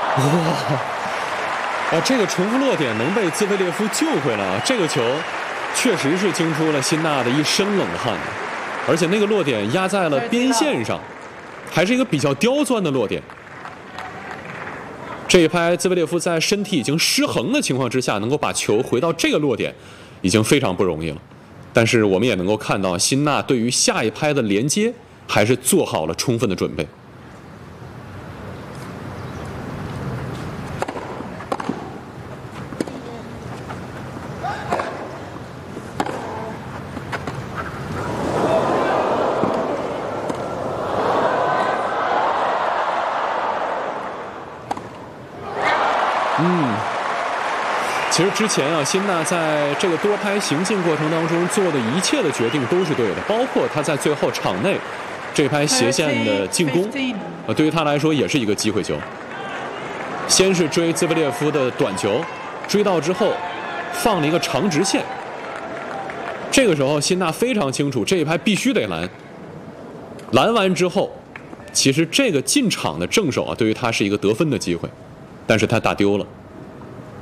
哇！这个重复落点能被兹维列夫救回来啊！这个球确实是惊出了辛纳的一身冷汗，而且那个落点压在了边线上，还是一个比较刁钻的落点。这一拍，兹维列夫在身体已经失衡的情况之下，能够把球回到这个落点，已经非常不容易了。但是我们也能够看到，辛纳对于下一拍的连接还是做好了充分的准备。其实之前啊，辛纳在这个多拍行进过程当中做的一切的决定都是对的，包括他在最后场内这拍斜线的进攻，对于他来说也是一个机会球。先是追兹维列夫的短球，追到之后放了一个长直线。这个时候辛纳非常清楚这一拍必须得拦，拦完之后，其实这个进场的正手啊，对于他是一个得分的机会，但是他打丢了。